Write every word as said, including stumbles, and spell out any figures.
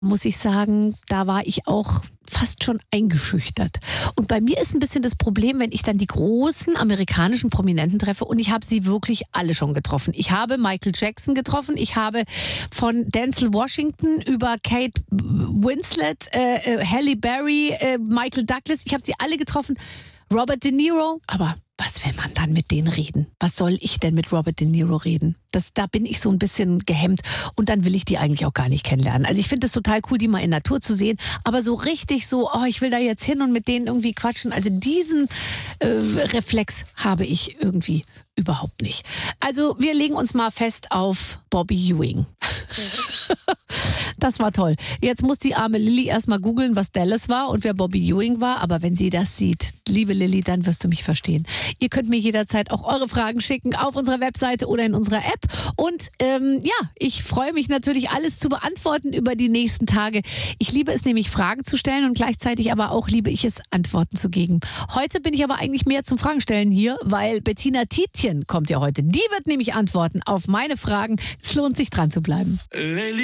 muss ich sagen, da war ich auch fast schon eingeschüchtert. Und bei mir ist ein bisschen das Problem, wenn ich dann die großen amerikanischen Prominenten treffe und ich habe sie wirklich alle schon getroffen. Ich habe Michael Jackson getroffen, ich habe von Denzel Washington über Kate Winslet, äh, äh, Halle Berry, äh, Michael Douglas, ich habe sie alle getroffen. Robert De Niro, aber was will man dann mit denen reden? Was soll ich denn mit Robert De Niro reden? Das, da bin ich so ein bisschen gehemmt und dann will ich die eigentlich auch gar nicht kennenlernen. Also ich finde es total cool, die mal in Natur zu sehen, aber so richtig so, oh, ich will da jetzt hin und mit denen irgendwie quatschen. Also diesen äh, Reflex habe ich irgendwie überhaupt nicht. Also wir legen uns mal fest auf Bobby Ewing. Das war toll. Jetzt muss die arme Lilly erstmal googeln, was Dallas war und wer Bobby Ewing war. Aber wenn sie das sieht, liebe Lilly, dann wirst du mich verstehen. Ihr könnt mir jederzeit auch eure Fragen schicken auf unserer Webseite oder in unserer App. Und ähm, ja, ich freue mich natürlich, alles zu beantworten über die nächsten Tage. Ich liebe es nämlich, Fragen zu stellen und gleichzeitig aber auch liebe ich es, Antworten zu geben. Heute bin ich aber eigentlich mehr zum Fragenstellen hier, weil Bettina Tietjen kommt ja heute. Die wird nämlich antworten auf meine Fragen. Es lohnt sich, dran zu bleiben.